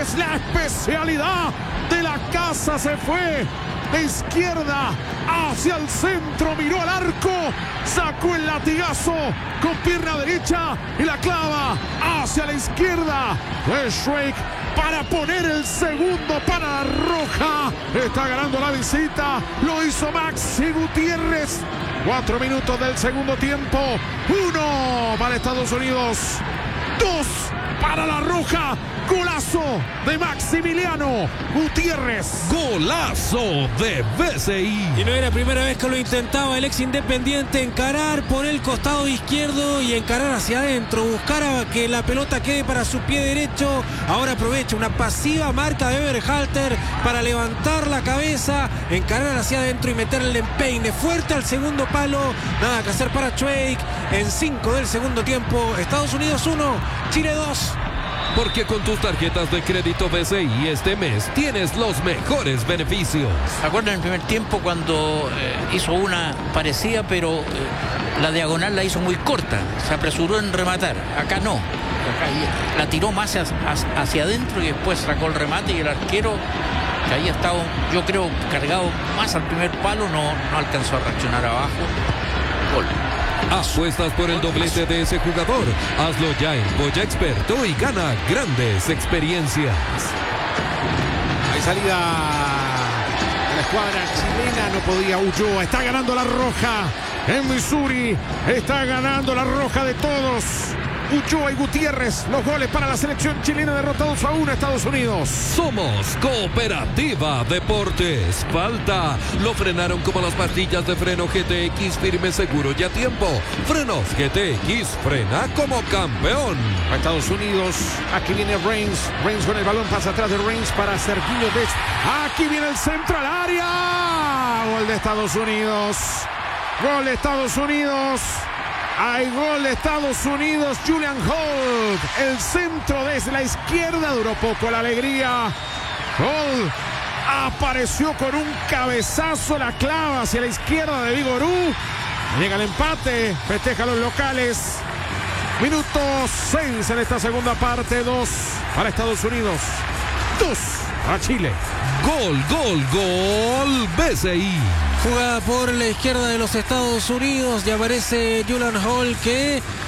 Gutiérrez, la especialidad de la casa, se fue de izquierda hacia el centro, miró al arco, sacó el latigazo con pierna derecha y la clava hacia la izquierda. Shrake para poner el segundo para la Roja. Está ganando la visita, lo hizo Maxi Gutiérrez. 4 minutos del segundo tiempo. 1 para Estados Unidos, 2 para la Roja. Golazo de Maximiliano Gutiérrez. Golazo de BCI. Y no era la primera vez que lo intentaba el ex Independiente, encarar por el costado izquierdo y encarar hacia adentro, buscar a que la pelota quede para su pie derecho. Ahora aprovecha una pasiva marca de Berhalter para levantar la cabeza, encarar hacia adentro y meterle el empeine fuerte al segundo palo. Nada que hacer para Chueik. En 5 del segundo tiempo, Estados Unidos 1, Chile 2. Porque con tus tarjetas de crédito BCI este mes tienes los mejores beneficios. ¿Se acuerdan en el primer tiempo cuando hizo una parecida, pero la diagonal la hizo muy corta? Se apresuró en rematar. Acá no. Acá la tiró más hacia adentro y después sacó el remate, y el arquero, que ahí estaba, yo creo, cargado más al primer palo, no alcanzó a reaccionar abajo. Gol. Apuestas por el doblete de ese jugador. Hazlo ya en Boya Experto y gana grandes experiencias. Hay salida de la escuadra chilena, no podía Ulloa. Está ganando la Roja en Missouri. Está ganando la Roja de todos. Ulloa y Gutiérrez, los goles para la selección chilena, derrotados a 1 Estados Unidos. Somos Cooperativa Deportes. Falta. Lo frenaron como las pastillas de freno GTX, firme, seguro y a tiempo. Frenos GTX, frena como campeón. A Estados Unidos, aquí viene Reigns. Reigns con el balón, pasa atrás de Reigns para Serginho Dest. Aquí viene el centro al área. Gol de Estados Unidos. Gol de Estados Unidos. Hay gol de Estados Unidos. Julian Holt, el centro desde la izquierda, duró poco la alegría. Holt apareció con un cabezazo, la clava hacia la izquierda de Vigorú. Llega el empate, festeja los locales. Minuto 6 en esta segunda parte. 2 para Estados Unidos, 2 para Chile. Gol BCI. Jugada por la izquierda de los Estados Unidos y aparece Julian Hall, que